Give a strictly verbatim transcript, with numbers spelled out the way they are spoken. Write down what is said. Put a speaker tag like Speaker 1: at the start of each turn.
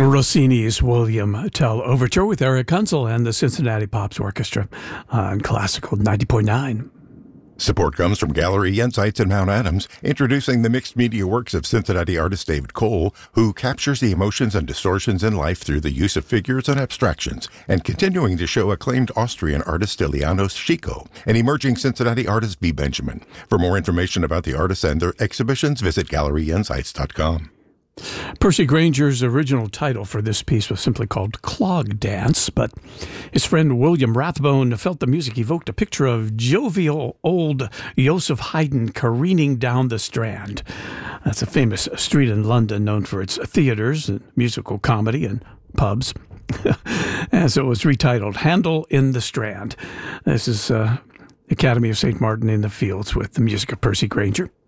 Speaker 1: Rossini's William Tell Overture with Eric Kunzel and the Cincinnati Pops Orchestra on Classical ninety point nine.
Speaker 2: Support comes from Gallery Insights in Mount Adams, introducing the mixed media works of Cincinnati artist David Cole, who captures the emotions and distortions in life through the use of figures and abstractions, and continuing to show acclaimed Austrian artist Stilianos Chico and emerging Cincinnati artist V. Benjamin. For more information about the artists and their exhibitions, visit gallery insights dot com.
Speaker 1: Percy Granger's original title for this piece was simply called Clog Dance, but his friend William Rathbone felt the music evoked a picture of jovial old Joseph Haydn careening down the Strand. That's a famous street in London known for its theaters and musical comedy and pubs. And so it was retitled Handel in the Strand. This is uh, Academy of Saint Martin in the Fields with the music of Percy Granger.